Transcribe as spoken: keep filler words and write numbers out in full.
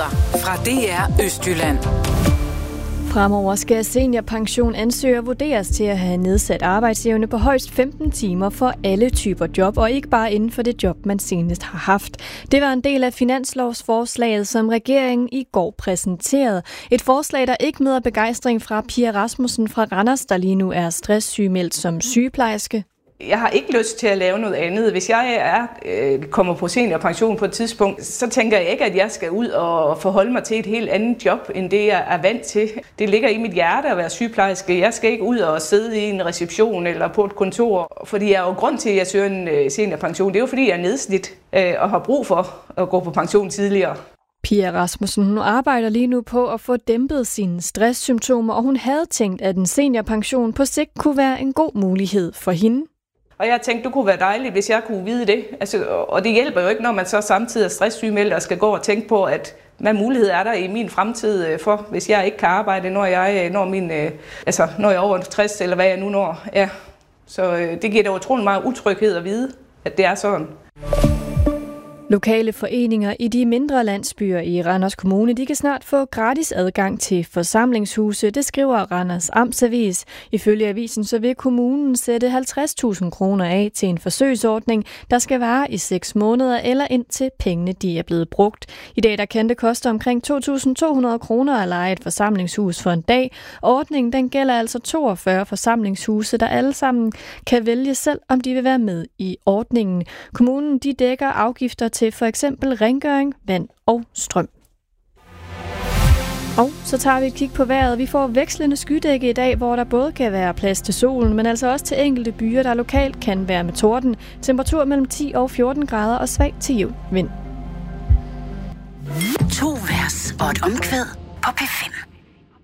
Nyheder fra D R Østjylland. Fremover skal seniorpensionansøgere vurderes til at have nedsat arbejdsevne på højst femten timer for alle typer job, og ikke bare inden for det job, man senest har haft. Det var en del af finanslovsforslaget, som regeringen i går præsenterede. Et forslag, der ikke møder begejstring fra Pia Rasmussen fra Randers, der lige nu er stresssygemeldt som sygeplejerske. Jeg har ikke lyst til at lave noget andet. Hvis jeg er, øh, kommer på seniorpension på et tidspunkt, så tænker jeg ikke, at jeg skal ud og forholde mig til et helt andet job, end det jeg er vant til. Det ligger i mit hjerte at være sygeplejerske. Jeg skal ikke ud og sidde i en reception eller på et kontor, fordi jeg er jo grund til, at jeg søger en øh, seniorpension. Det er jo fordi, jeg er nedslidt øh, og har brug for at gå på pension tidligere. Pia Rasmussen hun arbejder lige nu på at få dæmpet sine stresssymptomer, og hun havde tænkt, at en seniorpension på sigt kunne være en god mulighed for hende. Og jeg tænkte, det kunne være dejligt, hvis jeg kunne vide det. Altså, og det hjælper jo ikke, når man så samtidig er stresssygemeldt og skal gå og tænke på, at hvad mulighed er der i min fremtid for, hvis jeg ikke kan arbejde, når jeg, når min, altså, når jeg er over tres, eller hvad jeg nu når. Ja. Så det giver da utrolig meget utryghed at vide, at det er sådan. Lokale foreninger i de mindre landsbyer i Randers Kommune, de kan snart få gratis adgang til forsamlingshuse. Det skriver Randers Amtsavis. Ifølge avisen så vil kommunen sætte halvtreds tusind kroner af til en forsøgsordning, der skal vare i seks måneder eller indtil pengene de er blevet brugt. I dag der kan det koste omkring to tusind to hundrede kroner at leje et forsamlingshus for en dag. Ordningen den gælder altså toogfyrre forsamlingshuse, der alle sammen kan vælge selv, om de vil være med i ordningen. Kommunen de dækker afgifter til til for eksempel rengøring, vand og strøm. Og så tager vi et kig på vejret. Vi får vekslende skydække i dag, hvor der både kan være plads til solen, men altså også til enkelte byer, der lokalt kan være med torden. Temperatur mellem ti og fjorten grader og svag til jævn vind. To vers og et omkvæd på P fem.